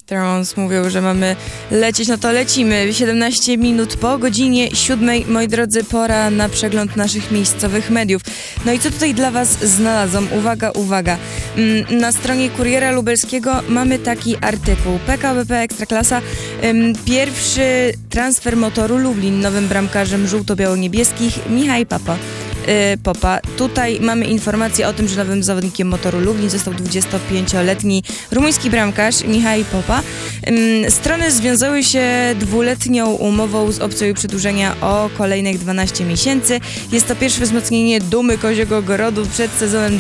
Thrones mówią, że mamy lecieć, no to lecimy. 17 minut po godzinie 7. Moi drodzy, pora na przegląd naszych miejscowych mediów. No i co tutaj dla was znalazłam? Uwaga, uwaga. Na stronie Kuriera Lubelskiego mamy taki artykuł. PKO BP Ekstraklasa. Pierwszy transfer Motoru Lublin. Nowym bramkarzem żółto-biało-niebieskich Michał Popa. Tutaj mamy informację o tym, że nowym zawodnikiem Motoru Lublin został 25-letni rumuński bramkarz Michał Popa. Strony związały się dwuletnią umową z opcją przedłużenia o kolejnych 12 miesięcy. Jest to pierwsze wzmocnienie dumy Koziego Grodu przed sezonem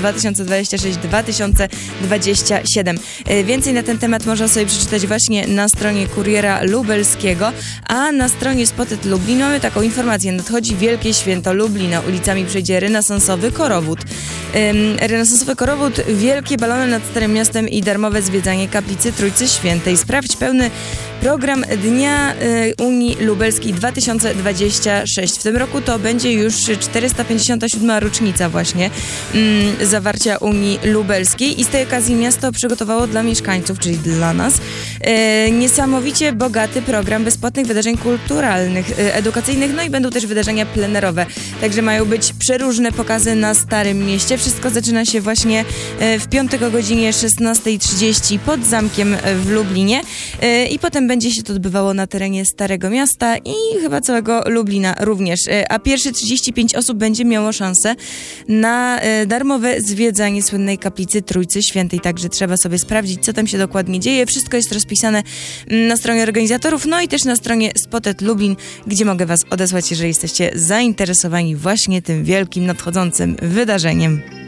2026-2027. Więcej na ten temat można sobie przeczytać właśnie na stronie Kuriera Lubelskiego, a na stronie Spotted Lublin mamy taką informację. Nadchodzi Wielkie Święto Lublina. Ulicami przejdzie renesansowy korowód. Renesansowy korowód, wielkie balony nad Starym Miastem i darmowe zwiedzanie kaplicy Trójcy Świętej. Sprawdź pełny program Dnia Unii Lubelskiej 2026. W tym roku to będzie już 457. rocznica właśnie zawarcia Unii Lubelskiej i z tej okazji miasto przygotowało dla mieszkańców, czyli dla nas, niesamowicie bogaty program bezpłatnych wydarzeń kulturalnych, edukacyjnych, no i będą też wydarzenia plenerowe. Także mają być przeróżne pokazy na Starym Mieście. Wszystko zaczyna się właśnie w piątek o godzinie 16:30 pod zamkiem w Lublinie i potem będzie się to odbywało na terenie Starego Miasta i chyba całego Lublina również. A pierwsze 35 osób będzie miało szansę na darmowe zwiedzanie słynnej kaplicy Trójcy Świętej. Także trzeba sobie sprawdzić, co tam się dokładnie dzieje. Wszystko jest rozpisane na stronie organizatorów, no i też na stronie Spotted Lublin, gdzie mogę was odesłać, jeżeli jesteście zainteresowani właśnie tym wielkim, nadchodzącym wydarzeniem.